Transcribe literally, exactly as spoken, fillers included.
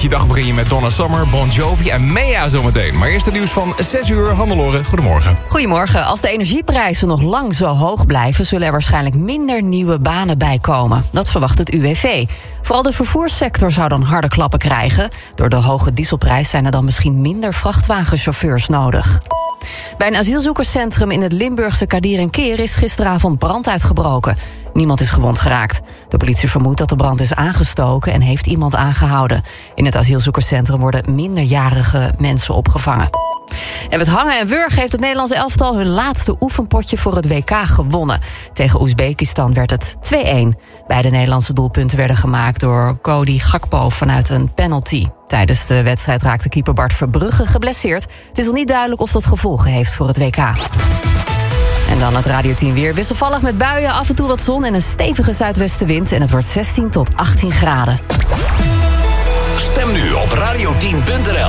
Je dag begin je met Donna Summer, Bon Jovi en Mea zometeen. Maar eerst het nieuws van zes uur. Hannelore, goedemorgen. Goedemorgen. Als de energieprijzen nog lang zo hoog blijven, zullen er waarschijnlijk minder nieuwe banen bijkomen. Dat verwacht het U W V. Vooral de vervoerssector zou dan harde klappen krijgen. Door de hoge dieselprijs zijn er dan misschien minder vrachtwagenchauffeurs nodig. Bij een asielzoekerscentrum in het Limburgse Kadir en Keer is gisteravond brand uitgebroken. Niemand is gewond geraakt. De politie vermoedt dat de brand is aangestoken en heeft iemand aangehouden. In het asielzoekerscentrum worden minderjarige mensen opgevangen. En met hangen en wurgen heeft het Nederlandse elftal hun laatste oefenpotje voor het W K gewonnen. Tegen Oezbekistan werd het twee-een. Beide Nederlandse doelpunten werden gemaakt door Cody Gakpo vanuit een penalty. Tijdens de wedstrijd raakte keeper Bart Verbrugge geblesseerd. Het is nog niet duidelijk of dat gevolgen heeft voor het W K. En dan het Radio tien weer. Wisselvallig met buien, af en toe wat zon en een stevige zuidwestenwind. En het wordt zestien tot achttien graden. Stem nu op radio tien punt n l.